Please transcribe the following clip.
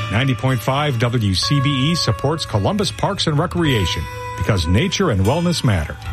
90.5 WCBE supports Columbus Parks and Recreation because nature and wellness matter.